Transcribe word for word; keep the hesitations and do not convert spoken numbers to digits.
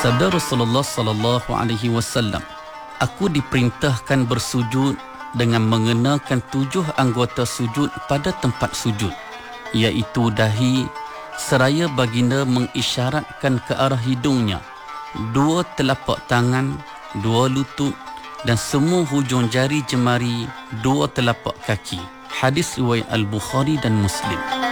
Sabda Rasulullah sallallahu alaihi wasallam, aku diperintahkan bersujud dengan mengenakan tujuh anggota sujud pada tempat sujud, iaitu dahi, seraya baginda mengisyaratkan ke arah hidungnya, dua telapak tangan, dua lutut dan semua hujung jari jemari dua telapak kaki. Hadis riwayat Al-Bukhari dan Muslim.